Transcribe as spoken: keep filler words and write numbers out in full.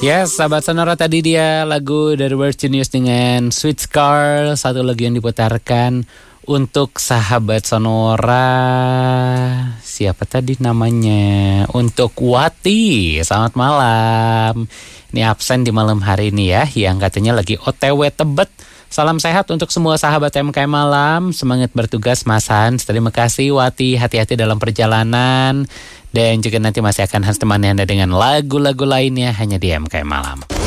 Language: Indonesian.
Yes, sahabat Sonora, tadi dia lagu dari World Genius dengan Sweet Scar. Satu lagu yang diputarkan untuk sahabat Sonora. Siapa tadi namanya? Untuk Wati. Selamat malam. Ini absen di malam hari ini ya, yang katanya lagi O T W Tebet. Salam sehat untuk semua sahabat M K Malam. Semangat bertugas Mas Hans. Terima kasih Wati, hati-hati dalam perjalanan. Dan juga nanti masih akan Hans temani Anda dengan lagu-lagu lainnya hanya di M K Malam.